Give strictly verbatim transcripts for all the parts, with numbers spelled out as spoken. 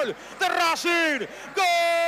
gol de Racing. ¡Gol!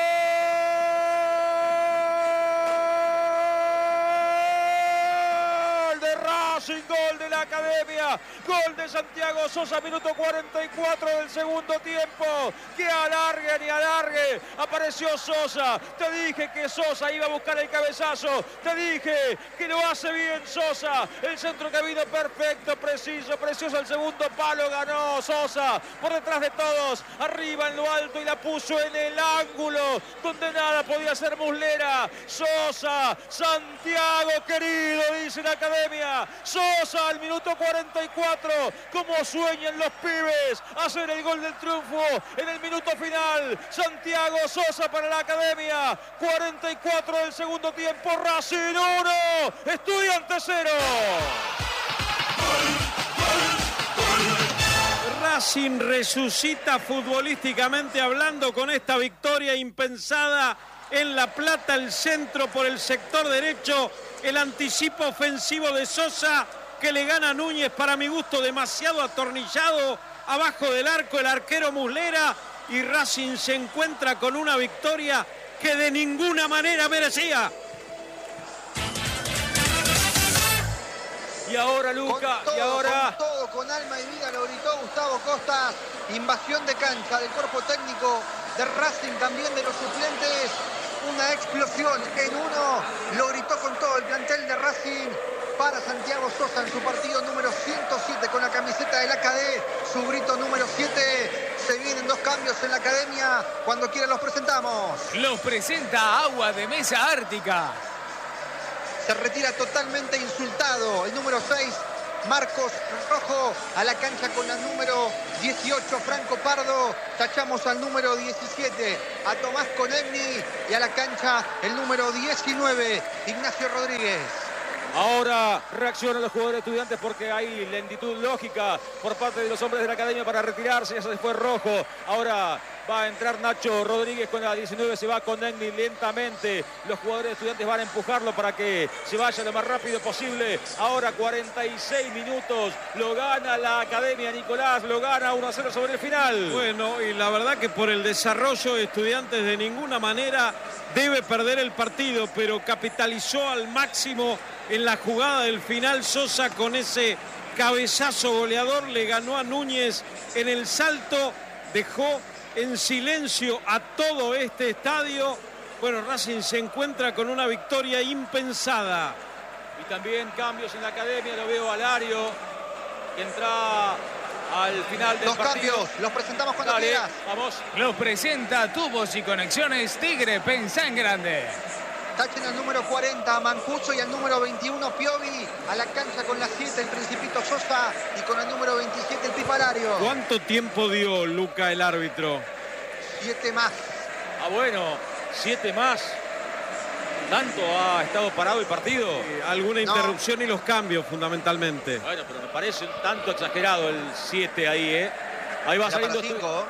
Gol de la Academia, gol de Santiago Sosa, minuto cuarenta y cuatro del segundo tiempo. Que alargue ni alargue, apareció Sosa. Te dije que Sosa iba a buscar el cabezazo, te dije que lo hace bien Sosa. El centro que vino perfecto, preciso, precioso, el segundo palo, ganó Sosa por detrás de todos, arriba en lo alto y la puso en el ángulo donde nada podía ser Muslera. Sosa, Santiago querido, dice la Academia. Sosa al minuto cuarenta y cuatro, como sueñan los pibes, hacer el gol del triunfo en el minuto final. Santiago Sosa para la Academia, cuarenta y cuatro del segundo tiempo. Racing uno, Estudiantes cero. Racing resucita futbolísticamente hablando con esta victoria impensada en La Plata. El centro por el sector derecho, el anticipo ofensivo de Sosa que le gana a Núñez, para mi gusto demasiado atornillado abajo del arco el arquero Muslera, y Racing se encuentra con una victoria que de ninguna manera merecía. Y ahora Luca, todo, y ahora... Con todo, con alma y vida, lo gritó Gustavo Costas. Invasión de cancha del cuerpo técnico de Racing, también de los suplentes. Una explosión en uno, lo gritó con todo el plantel de Racing para Santiago Sosa en su partido número ciento siete con la camiseta del A K D, su grito número siete. Se vienen dos cambios en la Academia, cuando quieran los presentamos. Los presenta Agua de Mesa Ártica. Se retira totalmente insultado el número seis, Marcos Rojo, a la cancha con la número dieciocho, Franco Pardo. Tachamos al número diecisiete, a Tomás Conegni, y a la cancha el número diecinueve, Ignacio Rodríguez. Ahora reaccionan los jugadores Estudiantes porque hay lentitud lógica por parte de los hombres de la Academia para retirarse. Ya se fue Rojo. Ahora va a entrar Nacho Rodríguez con la diecinueve. Se va con Negni lentamente. Los jugadores de Estudiantes van a empujarlo para que se vaya lo más rápido posible. Ahora cuarenta y seis minutos. Lo gana la Academia, Nicolás. Lo gana uno a cero sobre el final. Bueno, y la verdad que por el desarrollo de Estudiantes de ninguna manera debe perder el partido, pero capitalizó al máximo en la jugada del final. Sosa con ese cabezazo goleador le ganó a Núñez en el salto, dejó en silencio a todo este estadio. Bueno, Racing se encuentra con una victoria impensada. Y también cambios en la Academia, lo veo a Lario, que entra al final del Los partido. cambios, los presentamos cuando Dale, quieras. vamos. Los presenta Tubos y Conexiones Tigre, pensá en grande. Tachen al número cuarenta, Mancuso, y al número veintiuno, Piovi. A la cancha con la siete, el Principito Sosa, y con el número veintisiete, el Pipalario. ¿Cuánto tiempo dio, Luca, el árbitro? Siete más. Ah, bueno, siete más. ¿Tanto ha estado parado el partido? Eh, alguna No. interrupción y los cambios, fundamentalmente. Bueno, pero me parece un tanto exagerado el siete ahí, ¿eh? Ahí va Era para saliendo, cinco.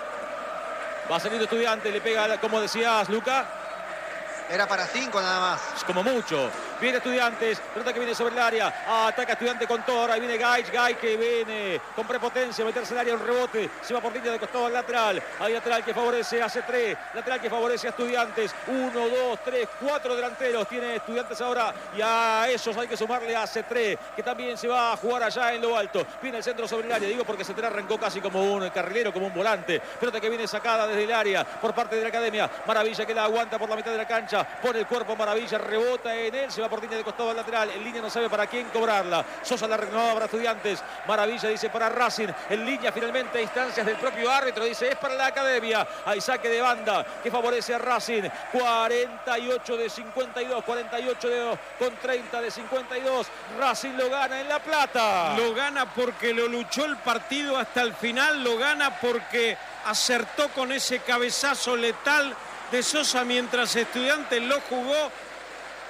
va saliendo Estudiante, le pega, como decías, Luca. Era para cinco nada más. Es como mucho. Viene Estudiantes, pelota que viene sobre el área, ataca Estudiante con todo, ahora viene Gaich, Gaich que viene con prepotencia, meterse en el área, un rebote, se va por línea de costado al lateral, hay lateral que favorece a C tres, lateral que favorece a Estudiantes, uno, dos, tres, cuatro delanteros tiene Estudiantes ahora, y a esos hay que sumarle a C tres, que también se va a jugar allá en lo alto, viene el centro sobre el área, digo porque C tres arrancó casi como un carrilero, como un volante, pelota que viene sacada desde el área por parte de la Academia, Maravilla que la aguanta por la mitad de la cancha, pone el cuerpo Maravilla, rebota en él, se va por línea de costado al lateral, en línea no sabe para quién cobrarla, Sosa la reclamaba para Estudiantes, Maravilla dice para Racing, en línea finalmente a instancias del propio árbitro, dice es para la Academia, hay saque de banda que favorece a Racing, cuarenta y ocho de cincuenta y dos, cuarenta y ocho de, con treinta de cincuenta y dos, Racing lo gana en La Plata. Lo gana porque lo luchó el partido hasta el final, lo gana porque acertó con ese cabezazo letal de Sosa mientras Estudiantes lo jugó.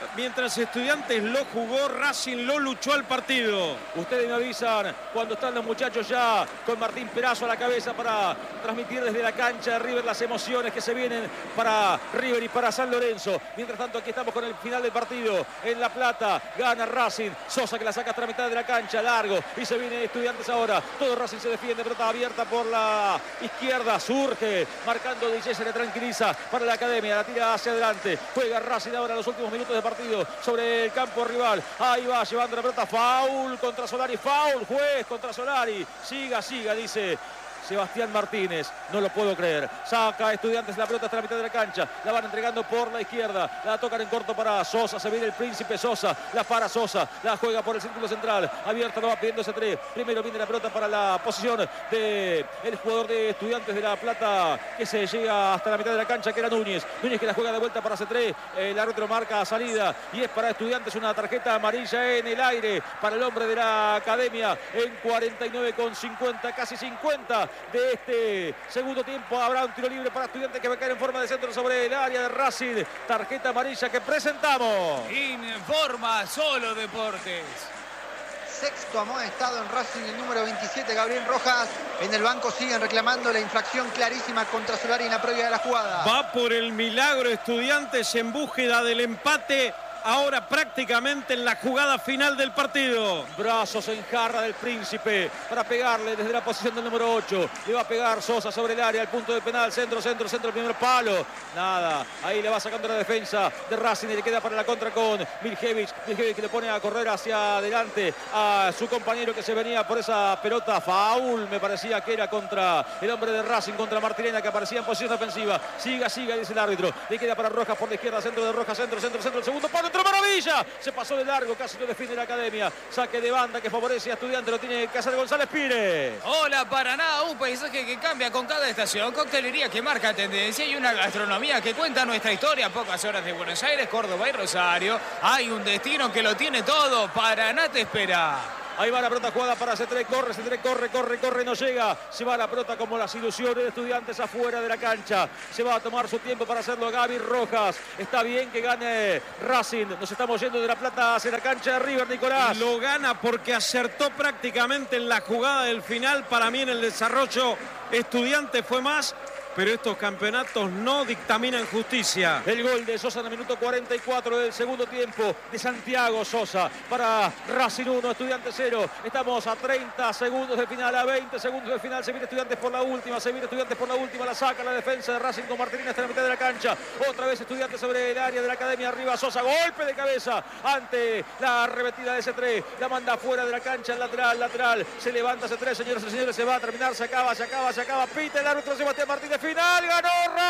mientras Estudiantes lo jugó, Racing lo luchó al partido. Ustedes me avisan cuando están los muchachos ya con Martín Perazo a la cabeza para transmitir desde la cancha de River las emociones que se vienen para River y para San Lorenzo. Mientras tanto, aquí estamos con el final del partido en La Plata. Gana Racing. Sosa que la saca hasta la mitad de la cancha, largo. Y se viene Estudiantes ahora. Todo Racing se defiende, pelota abierta por la izquierda. Surge, marcando D J, se le tranquiliza para la Academia. La tira hacia adelante. Juega Racing ahora los últimos minutos de partido sobre el campo rival. Ahí va, llevando la pelota. Foul contra Solari. Foul, juez contra Solari. Siga, siga, dice Sebastián Martínez, no lo puedo creer. Saca Estudiantes la pelota hasta la mitad de la cancha. La van entregando por la izquierda. La tocan en corto para Sosa. Se viene el Príncipe Sosa. La para Sosa. La juega por el círculo central. Abierta, lo va pidiendo ese tres. Primero viene la pelota para la posición del jugador de Estudiantes de La Plata, que se llega hasta la mitad de la cancha, que era Núñez. Núñez que la juega de vuelta para C tres. El árbitro marca salida. Y es para Estudiantes una tarjeta amarilla en el aire para el hombre de la Academia en cuarenta y nueve con cincuenta, casi cincuenta de este segundo tiempo. Habrá un tiro libre para Estudiantes que va a caer en forma de centro sobre el área de Racing. Tarjeta amarilla que presentamos. Informa Solo Deportes. Sexto amonestado en Racing, el número veintisiete, Gabriel Rojas. En el banco siguen reclamando la infracción clarísima contra Solari en la previa de la jugada. Va por el milagro Estudiantes en búsqueda del empate. Ahora prácticamente en la jugada final del partido. Brazos en jarra del Príncipe para pegarle desde la posición del número ocho. Le va a pegar Sosa sobre el área, al punto de penal. Centro, centro, centro, el primer palo. Nada, ahí le va sacando la defensa de Racing y le queda para la contra con Miljevic. Miljevic que le pone a correr hacia adelante a su compañero que se venía por esa pelota. Foul, me parecía que era contra el hombre de Racing, contra Martirena, que aparecía en posición ofensiva. Siga, siga, dice el árbitro. Le queda para Rojas por la izquierda, centro de Rojas, centro, centro, centro, el segundo palo. Maravilla, se pasó de largo, casi lo define la Academia. Saque de banda que favorece a Estudiantes, lo tiene que hacer González Pires. Hola Paraná, un paisaje que cambia con cada estación, coctelería que marca tendencia y una gastronomía que cuenta nuestra historia. Pocas horas de Buenos Aires, Córdoba y Rosario. Hay un destino que lo tiene todo. Paraná te espera. Ahí va la pelota jugada para C tres, corre, C tres, corre, corre, corre, no llega. Se va la pelota como las ilusiones de Estudiantes afuera de la cancha. Se va a tomar su tiempo para hacerlo Gaby Rojas. Está bien que gane Racing. Nos estamos yendo de La Plata hacia la cancha de River, Nicolás. Lo gana porque acertó prácticamente en la jugada del final. Para mí en el desarrollo Estudiantes fue más, pero estos campeonatos no dictaminan justicia. El gol de Sosa en el minuto cuarenta y cuatro del segundo tiempo de Santiago Sosa para Racing uno, Estudiantes cero. Estamos a treinta segundos de final, a veinte segundos de final. Se viene Estudiantes por la última, se viene Estudiantes por la última. La saca la defensa de Racing con Martínez hasta la mitad de la cancha. Otra vez Estudiantes sobre el área de la Academia. Arriba Sosa, golpe de cabeza ante la arremetida de C tres. La manda fuera de la cancha, lateral, lateral. Se levanta C tres, señoras y señores. Se va a terminar, se acaba, se acaba, se acaba. Pita el árbitro Sebastián Martínez. Final, ganó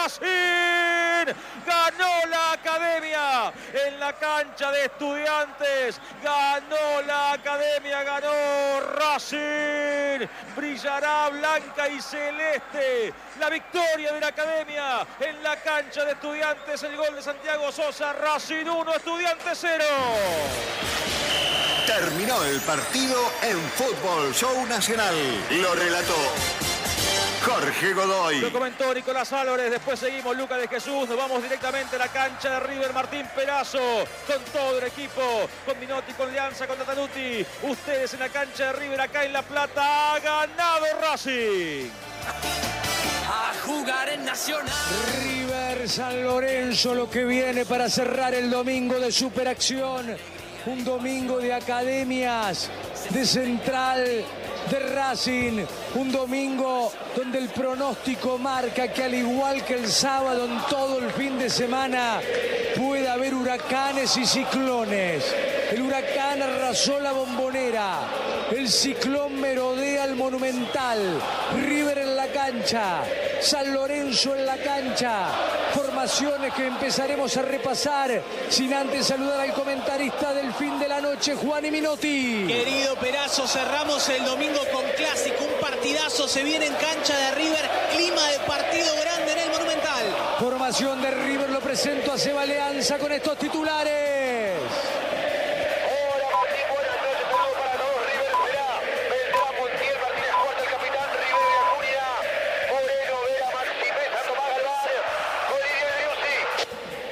Racing, ganó la Academia en la cancha de Estudiantes, ganó la Academia, ganó Racing, brillará blanca y celeste la victoria de la Academia en la cancha de Estudiantes. El gol de Santiago Sosa, Racing uno, Estudiantes cero. Terminó el partido en Fútbol Show Nacional. Lo relató Jorge Godoy. Lo comentó Nicolás Álvarez. Después seguimos Lucas de Jesús. Nos vamos directamente a la cancha de River. Martín Perazo con todo el equipo, con Minotti, con Leanza, con Tatanuti. Ustedes en la cancha de River, acá en La Plata. Ha ganado Racing. A jugar en Nacional. River San Lorenzo, lo que viene para cerrar el domingo de superacción. Un domingo de academias, de Central, de Racing. Un domingo donde el pronóstico marca que al igual que el sábado, en todo el fin de semana, puede haber huracanes y ciclones. El huracán arrasó la Bombonera. El ciclón merodea el Monumental. River en la cancha. San Lorenzo en la cancha. Formaciones que empezaremos a repasar sin antes saludar al comentarista del fin de la noche, Juan y Minotti. Querido Perazo, cerramos el domingo con clásico, un partidazo, se viene en cancha de River, clima de partido grande en el Monumental. Formación de River, lo presento a Seba Leanza con estos titulares.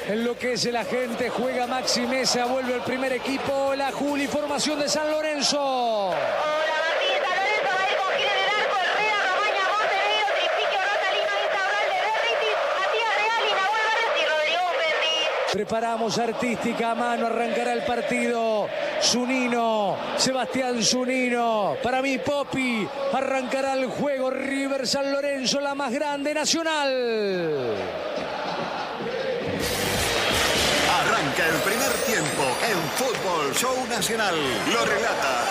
Enloquece la gente, juega Maxi Mesa, vuelve el primer equipo, la Juli, formación de San Lorenzo. Preparamos artística a mano, arrancará el partido. Zunino, Sebastián Zunino, para mí Popi, arrancará el juego. River San Lorenzo, la más grande nacional. Arranca el primer tiempo en Fútbol Show Nacional. Lo relata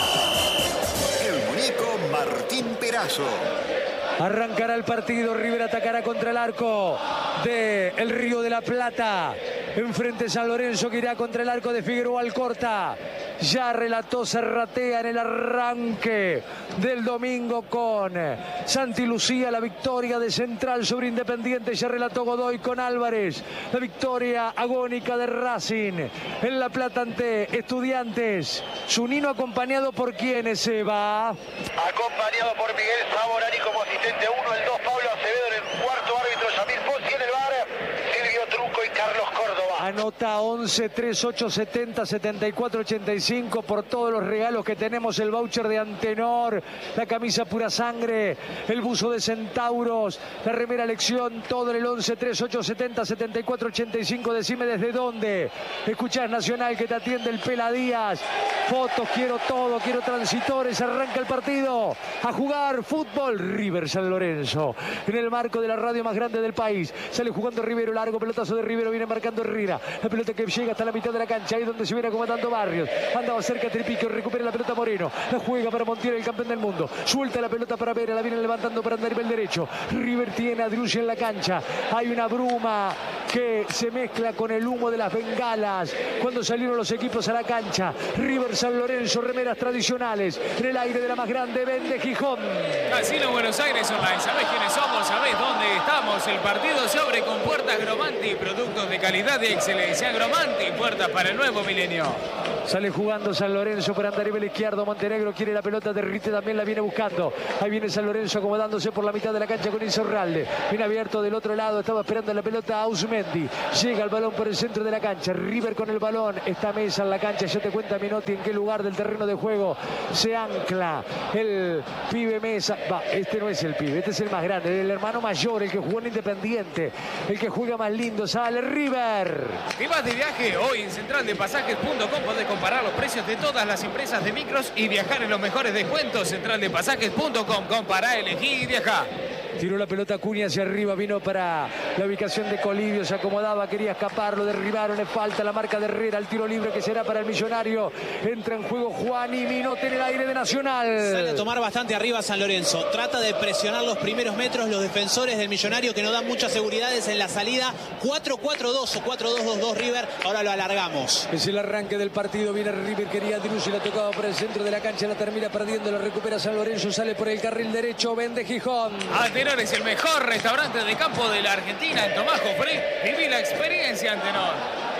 el muñeco Martín Perazo. Arrancará el partido, River atacará contra el arco de el Río de la Plata. Enfrente San Lorenzo que irá contra el arco de Figueroa Alcorta. Ya relató Serratea en el arranque del domingo con Santi Lucía, la victoria de Central sobre Independiente. Ya relató Godoy con Álvarez, la victoria agónica de Racing en La Plata ante Estudiantes. Zunino acompañado por quienes se va. Acompañado por Miguel Saborani como asistente uno, el dos Pablo Acevedo en el cuarto árbitro Yamil Fossi en el bar, Silvio Trunco y Carlos Córdoba. Anota once, treinta y ocho, setenta, setenta y cuatro, ochenta y cinco por todos los regalos que tenemos. El voucher de Antenor, la camisa Pura Sangre, el buzo de Centauros, la remera Lección, todo en el once, treinta y ocho, setenta, setenta y cuatro, ochenta y cinco. Decime desde dónde. Escuchás Nacional que te atiende el Pela Díaz. Fotos, quiero todo, quiero transitores. Arranca el partido a jugar fútbol. River San Lorenzo en el marco de la radio más grande del país. Sale jugando Rivero, largo pelotazo de Rivero, viene marcando Herrera. La pelota que llega hasta la mitad de la cancha, ahí donde se viene acomodando Barrios. Andaba cerca Tripico, recupera la pelota Moreno. La juega para Montiel, el campeón del mundo. Suelta la pelota para Vera, la viene levantando para andar el derecho. River tiene a Drussi en la cancha. Hay una bruma que se mezcla con el humo de las bengalas cuando salieron los equipos a la cancha. River San Lorenzo, remeras tradicionales. En el aire de la más grande, Vende Gijón. Casino Buenos Aires Online. ¿Sabés quiénes somos? ¿Sabés dónde estamos? El partido se abre con puertas Gromanti, productos de calidad y excelencia. Gromanti, puertas para el nuevo milenio. Sale jugando San Lorenzo por andar nivel izquierdo. Montenegro quiere la pelota, Derrite también la viene buscando. Ahí viene San Lorenzo acomodándose por la mitad de la cancha con Insaurralde. Viene abierto del otro lado, estaba esperando la pelota a Ausmendi. Llega el balón por el centro de la cancha. River con el balón. Está Mesa en la cancha. Ya te cuenta Menotti en qué lugar del terreno de juego se ancla el pibe Mesa. Va, este no es el pibe, este es el más grande, el hermano mayor, el que jugó en Independiente, el que juega más lindo. Sale River. ¿Te vas de viaje? Hoy en central de pasajes punto com podés comparar los precios de todas las empresas de micros y viajar en los mejores descuentos. central de pasajes punto com. Compará, elegí y viajá. Tiró la pelota Acuña hacia arriba, vino para la ubicación de Colibio, se acomodaba, quería escapar, lo derribaron, le falta la marca de Herrera, el tiro libre que será para el Millonario. Entra en juego Juan y Minotti en el aire de Nacional. Sale a tomar bastante arriba San Lorenzo, trata de presionar los primeros metros los defensores del Millonario que no dan muchas seguridades en la salida. Cuatro cuatro dos o cuatro dos dos dos River, ahora lo alargamos. Es el arranque del partido, viene River, quería Drussi, la tocaba por el centro de la cancha, la termina perdiendo, la recupera San Lorenzo, sale por el carril derecho, Vende Gijón. Antenor es el mejor restaurante de campo de la Argentina en Tomás Jofré. Viví la experiencia, Antenor.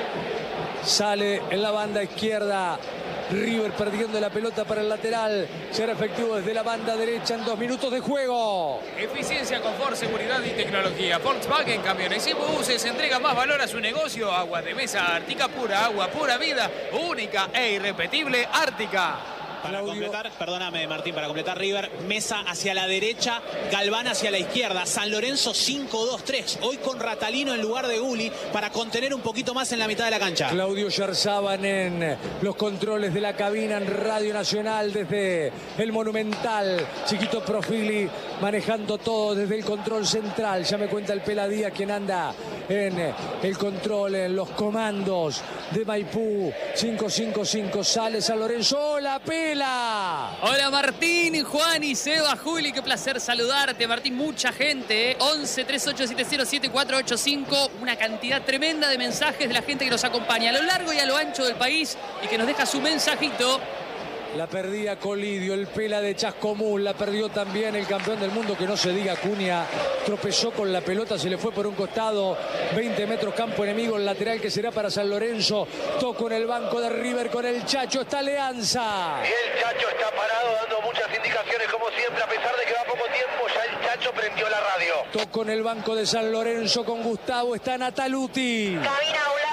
Sale en la banda izquierda River perdiendo la pelota para el lateral. Será efectivo desde la banda derecha en dos minutos de juego. Eficiencia, confort, seguridad y tecnología. Volkswagen Camiones y Buses entrega más valor a su negocio. Agua de mesa Ártica pura, agua pura vida, única e irrepetible Ártica. Para completar, perdóname Martín, para completar River, Mesa hacia la derecha, Galván hacia la izquierda, San Lorenzo cinco dos tres, hoy con Ratalino en lugar de Gulli para contener un poquito más en la mitad de la cancha. Claudio Yarzaban en los controles de la cabina en Radio Nacional desde el Monumental, Chiquito Profili manejando todo desde el control central, ya me cuenta el Peladía quien anda en el control, en los comandos de Maipú. Cinco cinco cinco, sale San Lorenzo, ¡hola Pela! Hola Martín, Juan y Seba, Juli, qué placer saludarte Martín, mucha gente, ¿eh? once, treinta y ocho, setenta, siete cuatro ocho cinco, una cantidad tremenda de mensajes de la gente que nos acompaña a lo largo y a lo ancho del país y que nos deja su mensajito. La perdía Colidio, el Pela de Chascomús, la perdió también el campeón del mundo, que no se diga Acuña, tropezó con la pelota, se le fue por un costado, veinte metros campo enemigo, el lateral que será para San Lorenzo, tocó en el banco de River con el Chacho, está Leanza. Y el Chacho está parado dando muchas indicaciones como siempre, a pesar de que va poco tiempo, ya el Chacho prendió la radio. Tocó en el banco de San Lorenzo con Gustavo, está Nataluti. Cabina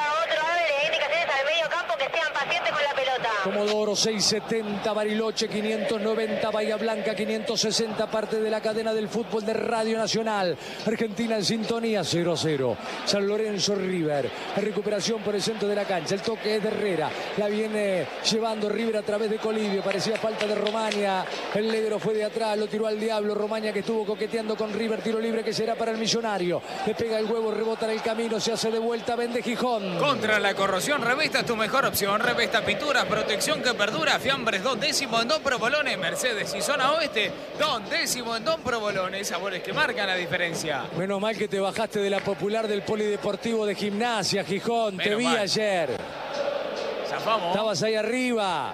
Comodoro seiscientos setenta, Bariloche quinientos noventa, Bahía Blanca quinientos sesenta, parte de la cadena del fútbol de Radio Nacional. Argentina en sintonía, cero a cero. San Lorenzo River, la recuperación por el centro de la cancha, el toque es de Herrera, la viene llevando River a través de Colidio, parecía falta de Romaña, el negro fue de atrás, lo tiró al diablo, Romaña que estuvo coqueteando con River, tiro libre que será para el millonario, le pega el huevo, rebota en el camino, se hace de vuelta, vende Gijón. Contra la corrosión, Revesta es tu mejor opción, Revesta pinturas, protección que perdura, fiambres dos décimo en Don Provolone, Mercedes y zona oeste, Don décimo en Don Provolone, sabores que marcan la diferencia. Menos mal que te bajaste de la popular del Polideportivo de Gimnasia, Gijón, Menos te vi mal. ayer. Zafamos. Estabas ahí arriba.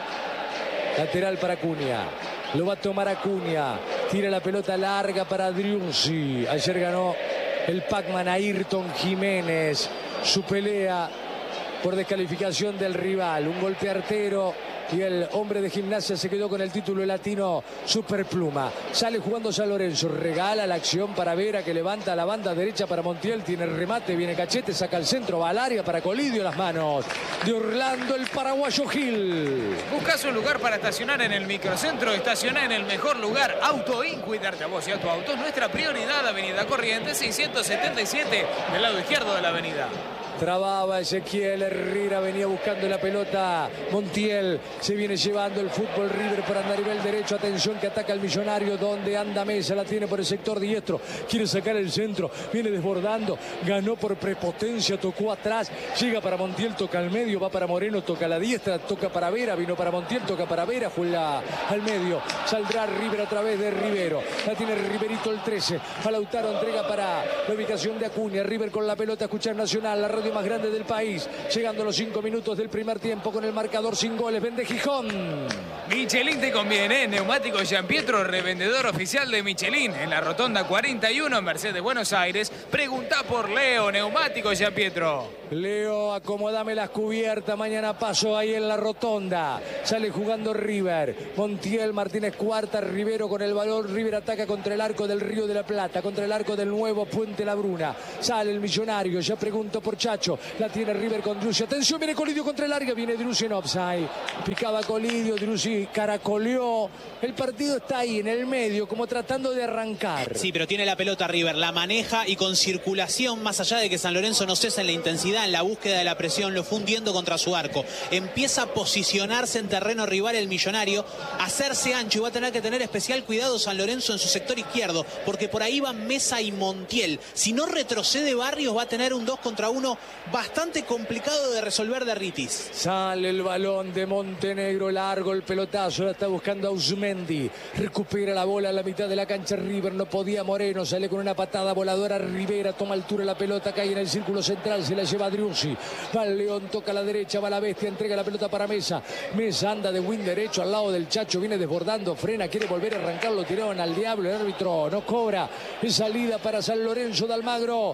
Lateral para Acuña. Lo va a tomar Acuña. Tira la pelota larga para Driussi. Ayer ganó el Pac-Man Ayrton Jiménez. Su pelea por descalificación del rival. Un golpe artero. Y el hombre de Gimnasia se quedó con el título latino Superpluma. Sale jugando San Lorenzo. Regala la acción para Vera, que levanta la banda derecha para Montiel. Tiene el remate, viene Cachete, saca el centro, va al área para Colidio. Las manos de Orlando, el paraguayo Gil. Buscas un lugar para estacionar en el microcentro. Estaciona en el mejor lugar. Auto In, cuidarte a vos y a tu auto. Nuestra prioridad, Avenida Corrientes seiscientos setenta y siete, del lado izquierdo de la avenida. Trababa Ezequiel Herrera, venía buscando la pelota. Montiel se viene llevando el fútbol River por andar a nivel derecho. Atención que ataca el millonario, donde anda Mesa, la tiene por el sector diestro. Quiere sacar el centro, viene desbordando. Ganó por prepotencia, tocó atrás. Llega para Montiel, toca al medio, va para Moreno, toca a la diestra, toca para Vera, vino para Montiel, toca para Vera, juega al medio. Saldrá River a través de Rivero. La tiene Riverito el trece. A Lautaro entrega para la ubicación de Acuña. River con la pelota, escuchar Nacional, la radio más grande del país, llegando a los cinco minutos del primer tiempo con el marcador sin goles. Vende Gijón. Michelin te conviene, neumático Gianpietro, revendedor oficial de Michelin en la rotonda cuarenta y uno en Mercedes, Buenos Aires. Pregunta por Leo, neumático Gianpietro. Leo, acomodame las cubiertas, mañana paso ahí en la rotonda. Sale jugando River, Montiel, Martínez Cuarta, Rivero con el balón. River ataca contra el arco del Río de la Plata, contra el arco del nuevo Puente La Bruna. Sale el millonario, ya pregunto por Chacho, la tiene River con Driussi. Atención, viene Colidio contra el área, viene Driussi en offside. Picaba Colidio, Driussi caracoleó. El partido está ahí en el medio, como tratando de arrancar. Sí, pero tiene la pelota River, la maneja y con circulación, más allá de que San Lorenzo no cesa en la intensidad, en la búsqueda de la presión, lo fundiendo contra su arco. Empieza a posicionarse en terreno rival el millonario, hacerse ancho, y va a tener que tener especial cuidado San Lorenzo en su sector izquierdo, porque por ahí van Mesa y Montiel. Si no retrocede Barrios, va a tener un dos contra uno bastante complicado de resolver de Ritis. Sale el balón de Montenegro, largo el pelotazo, la está buscando Ausmendi. Recupera la bola a la mitad de la cancha River, no podía Moreno, sale con una patada voladora Rivera, toma altura la pelota, cae en el círculo central, se la lleva Driussi. Va el León, toca a la derecha, va la bestia, entrega la pelota para Mesa. Mesa anda de wing derecho al lado del Chacho, viene desbordando, frena, quiere volver a arrancar, lo tiraron al diablo, el árbitro no cobra. Es salida para San Lorenzo de Almagro.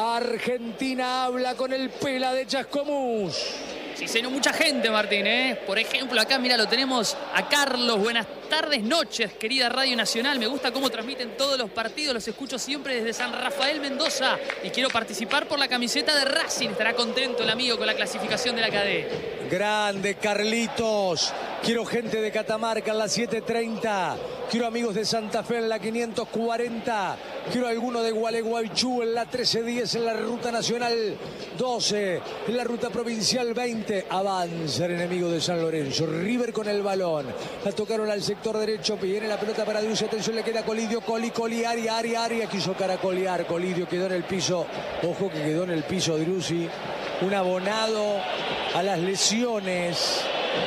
Argentina habla con el Pela de Chascomús. Sí, señor, mucha gente, Martín, ¿eh? Por ejemplo, acá, mira, lo tenemos a Carlos. Buenas tardes, noches, querida Radio Nacional. Me gusta cómo transmiten todos los partidos. Los escucho siempre desde San Rafael, Mendoza. Y quiero participar por la camiseta de Racing. Estará contento el amigo con la clasificación de la C A D. Grande, Carlitos. Quiero gente de Catamarca en la siete treinta. Quiero amigos de Santa Fe en la quinientos cuarenta. Quiero alguno de Gualeguaychú en la trece diez, en la ruta nacional doce, en la ruta provincial veinte. Avanza el enemigo de San Lorenzo. River con el balón. La tocaron al sector derecho. Viene la pelota para Driussi. Atención, le queda Colidio. Coli, Coli, Aria, Aria, Aria. Quiso caracolear. Colidio quedó en el piso. Ojo que quedó en el piso Driussi. Un abonado a las lesiones.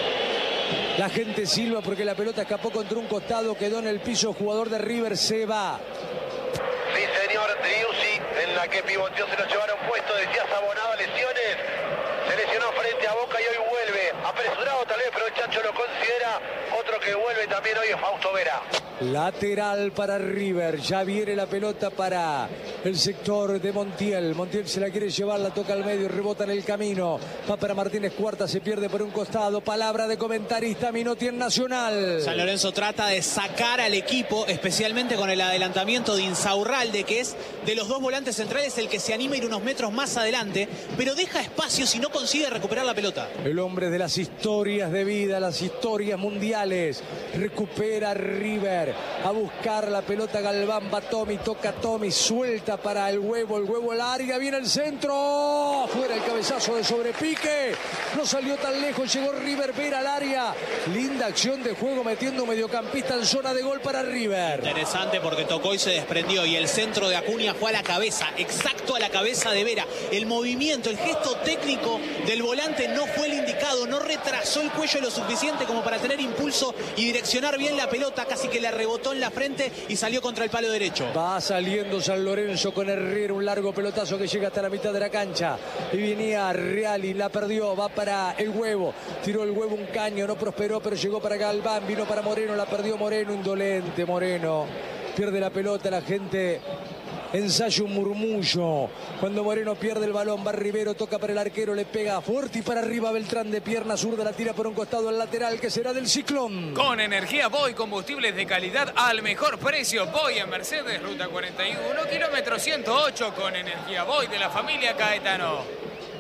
La gente silba porque la pelota escapó contra un costado. Quedó en el piso. Jugador de River se va. Sí, señor, Driussi, en la que pivoteó, se lo llevaron puesto. Decías abonado a lesiones. Se lesionó frente a Boca y hoy vuelve. Apresurado tal vez, pero el Chacho lo considera. Otro que vuelve también hoy es Fausto Vera. Lateral para River. Ya viene la pelota para el sector de Montiel. Montiel se la quiere llevar, la toca al medio, rebota en el camino. Va para Martínez Cuarta, se pierde por un costado. Palabra de comentarista, Minotti en Nacional. San Lorenzo trata de sacar al equipo, especialmente con el adelantamiento de Insaurralde, que es de los dos volantes centrales el que se anima a ir unos metros más adelante, pero deja espacios y no consigue recuperar la pelota. El hombre de las historias de vida, las historias mundiales. Recupera River. A buscar la pelota Galván, va Tommy, toca Tommy, suelta para el huevo, el huevo al área, viene el centro, fuera el cabezazo de sobrepique, no salió tan lejos, llegó River Vera al área, linda acción de juego metiendo un mediocampista en zona de gol para River. Interesante porque tocó y se desprendió y el centro de Acuña fue a la cabeza, exacto a la cabeza de Vera. El movimiento, el gesto técnico del volante no fue el indicado, no retrasó el cuello lo suficiente como para tener impulso y direccionar bien la pelota, casi que la rebotó en la frente y salió contra el palo derecho. Va saliendo San Lorenzo con Herrera, un largo pelotazo que llega hasta la mitad de la cancha y venía Reali, la perdió, va para el huevo, tiró el huevo un caño, no prosperó pero llegó para Galván, vino para Moreno, la perdió Moreno, indolente Moreno, pierde la pelota, la gente ensaya un murmullo. Cuando Moreno pierde el balón, va Rivero, toca para el arquero, le pega fuerte y para arriba Beltrán de pierna zurda, la tira por un costado al lateral que será del Ciclón. Con energía Boy, combustibles de calidad al mejor precio. Boy en Mercedes, ruta cuarenta y uno, kilómetro ciento ocho, con energía Boy de la familia Caetano.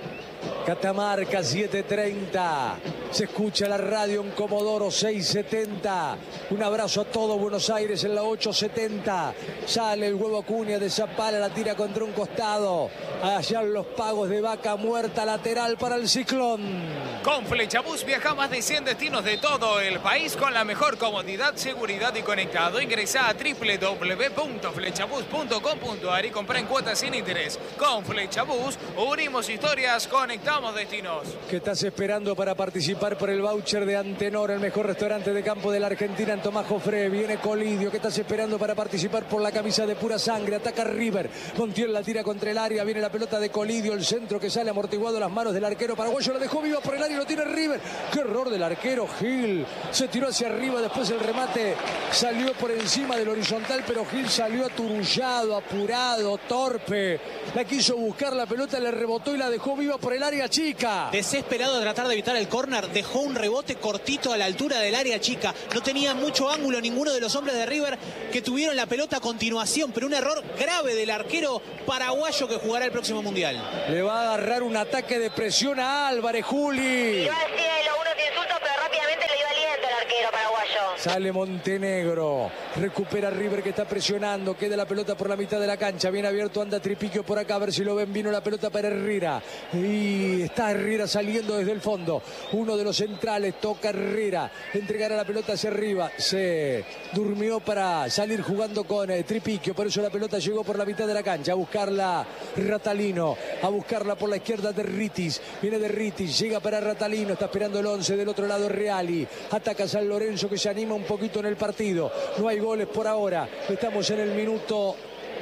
Catamarca siete treinta, se escucha la radio en Comodoro seis setenta, un abrazo a todo Buenos Aires en la ocho setenta, sale el huevo Acuña de Zapala, la tira contra un costado, allá en los pagos de Vaca Muerta, lateral para el Ciclón. Con Flechabús viaja más de cien destinos de todo el país con la mejor comodidad, seguridad y conectado. Ingresa a doble u doble u doble u punto flechabús punto com punto a r y compra en cuotas sin interés. Con Flechabús unimos historias, conectamos destinos. ¿Qué estás esperando para participar por el voucher de Antenor, el mejor restaurante de campo de la Argentina en Tomás Jofré? Viene Colidio. ¿Qué estás esperando para participar por la camisa de pura sangre? Ataca River. Montiel la tira contra el área. Viene la pelota de Colidio. El centro que sale amortiguado a las manos del arquero paraguayo. La dejó viva por el área y lo tiene River. ¡Qué error del arquero! Gil se tiró hacia arriba. Después el remate salió por encima del horizontal, pero Gil salió aturullado, apurado, torpe. La quiso buscar la pelota, le rebotó y la dejó viva por el área chica. Desesperado de tratar de evitar el córner, dejó un rebote cortito a la altura del área chica. No tenía mucho ángulo ninguno de los hombres de River que tuvieron la pelota a continuación, pero un error grave del arquero paraguayo que jugará el próximo Mundial. Le va a agarrar un ataque de presión a Álvarez, Juli. Iba al cielo, uno se insulta, pero rápidamente le dio aliento al arquero paraguayo. Sale Montenegro, recupera River que está presionando, queda la pelota por la mitad de la cancha, bien abierto, anda Tripiquio por acá, a ver si lo ven, vino la pelota para Herrera, y está Herrera saliendo desde el fondo, uno de los centrales, toca Herrera, entregará la pelota hacia arriba, se durmió para salir jugando con eh, Tripiquio, por eso la pelota llegó por la mitad de la cancha, a buscarla Ratalino, a buscarla por la izquierda de Ritis, viene de Ritis, llega para Ratalino, está esperando el once, del otro lado Reali, ataca San Lorenzo que se anima un poquito en el partido, no hay goles por ahora, estamos en el minuto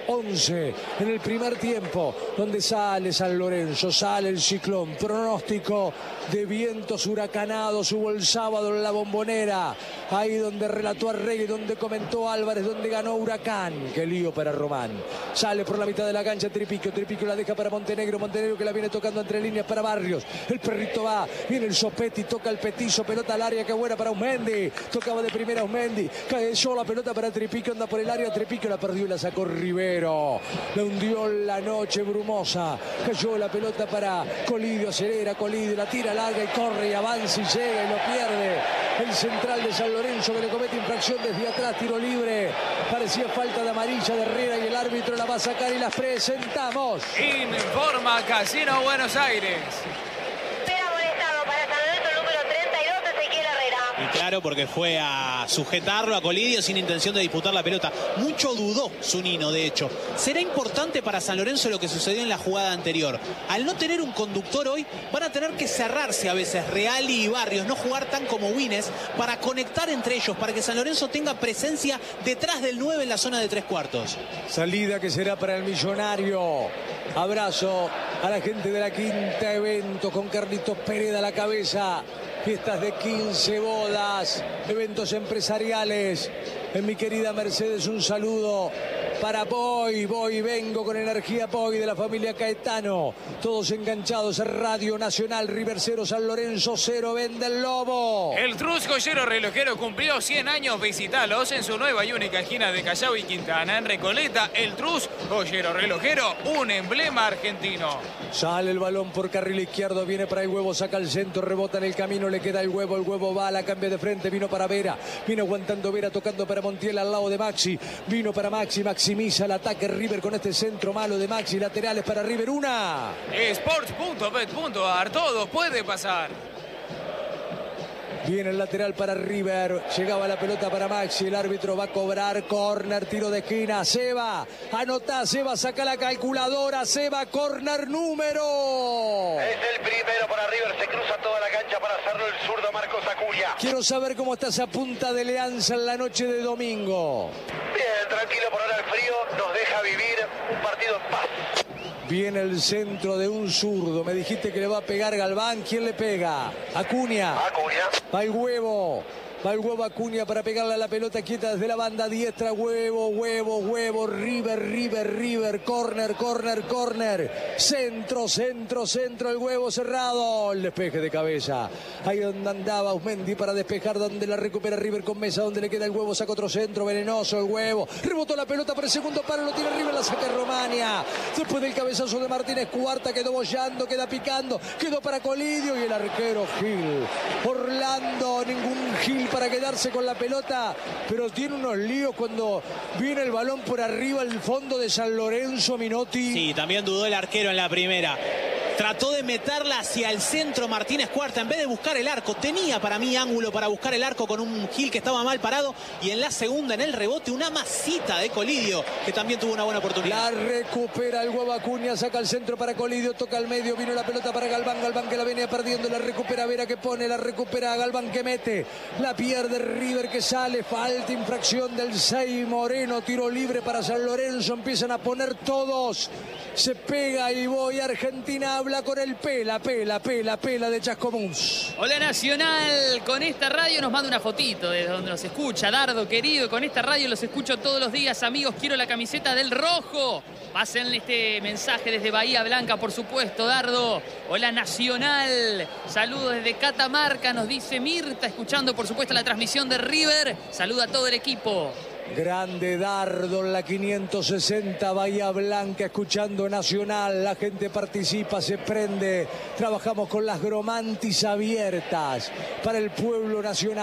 once en el primer tiempo, donde sale San Lorenzo, sale el Ciclón. Pronóstico de vientos huracanados hubo el sábado en la Bombonera, ahí donde relató Arregui, donde comentó Álvarez, donde ganó Huracán. Qué lío para Román. Sale por la mitad de la cancha Tripiquio, Tripiquio la deja para Montenegro, Montenegro que la viene tocando entre líneas para Barrios. El perrito va, viene el Sopetti, toca el petizo, pelota al área, que buena para Usmendi, tocaba de primera Usmendi, cae solo la pelota para Tripiquio, anda por el área, Tripiquio la perdió y la sacó Rivero. Le hundió la noche brumosa, cayó la pelota para Colidio, acelera Colidio, la tira larga y corre y avanza y llega y lo pierde el central de San Lorenzo, que le comete infracción desde atrás, tiro libre, parecía falta de amarilla de Herrera y el árbitro la va a sacar y las presentamos. Informa Casino Buenos Aires. Y claro, porque fue a sujetarlo a Colidio sin intención de disputar la pelota. Mucho dudó Zunino, de hecho. Será importante para San Lorenzo lo que sucedió en la jugada anterior. Al no tener un conductor hoy, van a tener que cerrarse a veces Reali y Barrios, no jugar tan como Wines, para conectar entre ellos, para que San Lorenzo tenga presencia detrás del nueve en la zona de tres cuartos. Salida que será para el Millonario. Abrazo a la gente de la Quinta Evento con Carlitos Pérez a la cabeza. Fiestas de quince, bodas, eventos empresariales. en mi querida Mercedes. Un saludo para Boy, Boy, vengo con energía Boy de la familia Caetano. Todos enganchados a Radio Nacional. River cero, San Lorenzo cero, vende el Lobo. El Trus Joyero Relojero cumplió cien años. Visitalos en su nueva y única esquina de Callao y Quintana. En Recoleta, el Trus Joyero Relojero, un emblema argentino. Sale el balón por carril izquierdo, viene para el Huevo, saca el centro, rebota en el camino, le queda el Huevo, el Huevo va a la cambia de frente, vino para Vera, vino aguantando Vera, tocando para Montiel al lado de Maxi, vino para Maxi, maximiza el ataque River con este centro malo de Maxi, laterales para River, una. Sports punto bet punto ar, todo puede pasar. Viene el lateral para River, llegaba la pelota para Maxi, el árbitro va a cobrar, córner, tiro de esquina, Seba, anota, Seba, saca la calculadora, Seba, córner número. Es el primero para River, se cruza toda la cancha para hacerlo el zurdo Marcos Acuña. Quiero saber cómo está esa punta de Leanza en la noche de domingo. Bien, tranquilo por ahora el frío, nos deja vivir un partido en paz. Viene el centro de un zurdo. Me dijiste que le va a pegar Galván. ¿Quién le pega? Acuña. Acuña. Va el Huevo. Va el Huevo Acuña para pegarle a la pelota quieta desde la banda diestra. Huevo, huevo, huevo. River, River, River. Corner, corner, corner. Centro, centro, centro. El Huevo cerrado. El despeje de cabeza. Ahí donde andaba Usmendi para despejar. Donde la recupera River con Mesa. Donde le queda el Huevo. Saca otro centro. Venenoso el Huevo. Rebotó la pelota por el segundo palo. Lo tiene River. La saca Romania. Después del cabezazo de Martínez Cuarta. Quedó bollando. Queda picando. Quedó para Colidio. Y el arquero Gil. Orlando. Ningún Gil para quedarse con la pelota, pero tiene unos líos cuando viene el balón por arriba al fondo de San Lorenzo. Minotti. Sí, también dudó el arquero en la primera. Trató de meterla hacia el centro Martínez Cuarta en vez de buscar el arco. Tenía para mí ángulo para buscar el arco con un Gil que estaba mal parado. Y en la segunda, en el rebote, una masita de Colidio que también tuvo una buena oportunidad. La recupera el Huevo Acuña, saca el centro para Colidio, toca al medio, vino la pelota para Galván. Galván que la venía perdiendo, la recupera Vera que pone, la recupera Galván que mete. La pierde River que sale, falta, infracción del seis Moreno, tiro libre para San Lorenzo. Empiezan a poner todos. Se pega y voy. Argentina habla con el Pela, Pela, Pela, Pela de Chascomús. Hola Nacional, con esta radio nos manda una fotito de donde nos escucha. Dardo, querido, con esta radio los escucho todos los días. Amigos, quiero la camiseta del rojo. Pasen este mensaje desde Bahía Blanca, por supuesto, Dardo. Hola Nacional, saludos desde Catamarca, nos dice Mirta, escuchando por supuesto la transmisión de River. Saluda a todo el equipo. Grande Dardo en la quinientos sesenta, Bahía Blanca, escuchando Nacional. La gente participa, se prende. Trabajamos con las gromantis abiertas para el pueblo nacional.